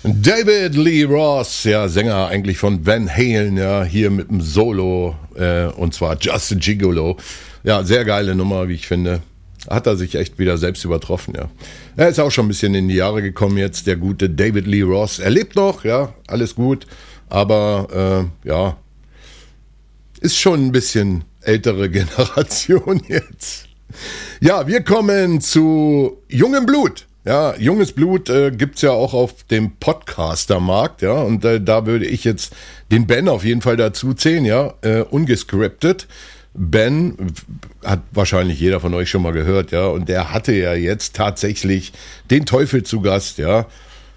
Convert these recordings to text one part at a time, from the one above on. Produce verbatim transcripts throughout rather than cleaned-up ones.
David Lee Roth, ja, Sänger eigentlich von Van Halen, ja, hier mit dem Solo, äh, und zwar Just a Gigolo. Ja, sehr geile Nummer, wie ich finde. Hat er sich echt wieder selbst übertroffen, ja. Er ist auch schon ein bisschen in die Jahre gekommen jetzt, der gute David Lee Roth. Er lebt noch, ja, alles gut, aber, äh, ja, ist schon ein bisschen ältere Generation jetzt. Ja, wir kommen zu jungem Blut. Ja, junges Blut äh, gibt's ja auch auf dem Podcaster-Markt, ja, und äh, da würde ich jetzt den Ben auf jeden Fall dazu zählen, ja, äh, ungescriptet. Ben hat wahrscheinlich jeder von euch schon mal gehört, ja, und der hatte ja jetzt tatsächlich den Teufel zu Gast, ja.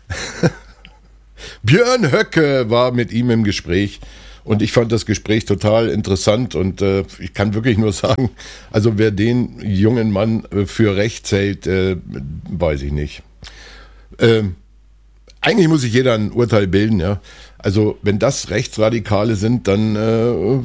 Björn Höcke war mit ihm im Gespräch. Und ich fand das Gespräch total interessant und äh, ich kann wirklich nur sagen, also wer den jungen Mann äh, für rechts hält, äh, weiß ich nicht. Ähm, eigentlich muss sich jeder ein Urteil bilden, ja. Also wenn das Rechtsradikale sind, dann äh,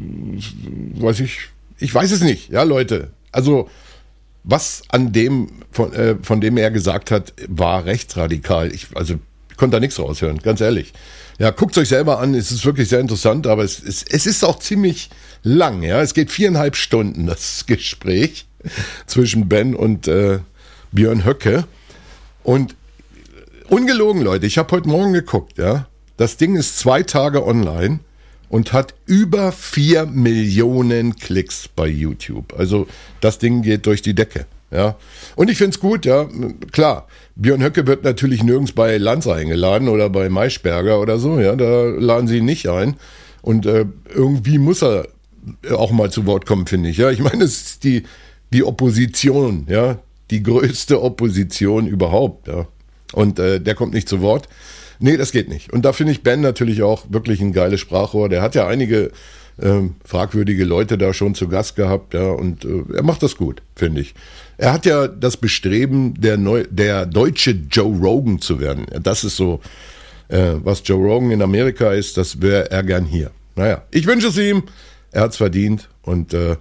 weiß ich, ich weiß es nicht, ja Leute. Also was an dem, von, äh, von dem er gesagt hat, war rechtsradikal. Ich, also ich konnte da nichts raushören, ganz ehrlich. Ja, guckt euch selber an, es ist wirklich sehr interessant, aber es ist, es ist auch ziemlich lang, ja. Es geht viereinhalb Stunden, das Gespräch zwischen Ben und äh, Björn Höcke. Und ungelogen, Leute, ich habe heute Morgen geguckt, ja. Das Ding ist zwei Tage online und hat über vier Millionen Klicks bei YouTube. Also das Ding geht durch die Decke. Ja, und ich find's gut, ja, klar, Björn Höcke wird natürlich nirgends bei Lanz eingeladen oder bei Maischberger oder so, ja, da laden sie ihn nicht ein und äh, irgendwie muss er auch mal zu Wort kommen, finde ich, ja, ich meine, es ist die, die Opposition, ja, die größte Opposition überhaupt, ja, und äh, der kommt nicht zu Wort, nee, das geht nicht, und da finde ich Ben natürlich auch wirklich ein geiles Sprachrohr, der hat ja einige Ähm, fragwürdige Leute da schon zu Gast gehabt, ja, und äh, er macht das gut, finde ich. Er hat ja das Bestreben, der, Neu- der deutsche Joe Rogan zu werden. Das ist so, äh, was Joe Rogan in Amerika ist, das wäre er gern hier. Naja, ich wünsche es ihm, er hat's verdient und äh,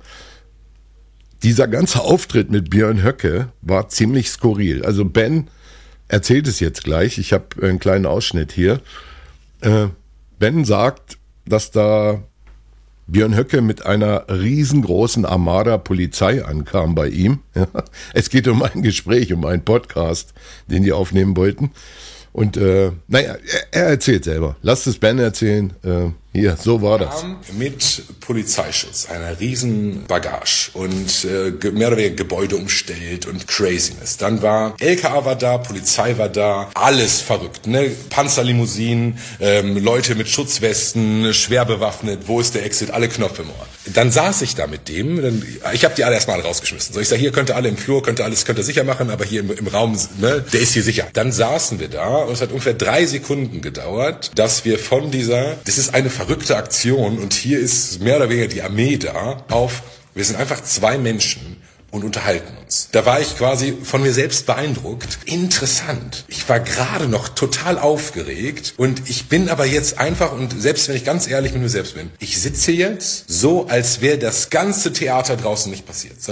dieser ganze Auftritt mit Björn Höcke war ziemlich skurril. Also Ben erzählt es jetzt gleich, ich habe einen kleinen Ausschnitt hier. Äh, Ben sagt, dass da Björn Höcke mit einer riesengroßen Armada Polizei ankam bei ihm. Ja, es geht um ein Gespräch, um einen Podcast, den die aufnehmen wollten. Und äh, naja, er, er erzählt selber. Lasst es Ben erzählen. Äh, hier, so war das. Mit Polizeischutz, einer riesen Bagage und äh, mehr oder weniger Gebäude umstellt und Craziness. Dann war L K A war da, Polizei war da, alles verrückt, ne? Panzerlimousinen, ähm, Leute mit Schutzwesten, schwer bewaffnet, wo ist der Exit, alle Knöpfe im Ohr. Dann saß ich da mit dem, dann, ich habe die alle erstmal rausgeschmissen. So, ich sage, hier könnt ihr alle im Flur, könnt ihr alles, könnt ihr sicher machen, aber hier im, im Raum, ne, der ist hier sicher. Dann saßen wir da und es hat ungefähr drei Sekunden gedauert, dass wir von dieser, das ist eine verrückte Aktion und hier ist mehr oder weniger die Armee da, auf, wir sind einfach zwei Menschen und unterhalten uns. Da war ich quasi von mir selbst beeindruckt. Interessant. Ich war gerade noch total aufgeregt und ich bin aber jetzt einfach, und selbst wenn ich ganz ehrlich mit mir selbst bin, ich sitze jetzt so, als wäre das ganze Theater draußen nicht passiert.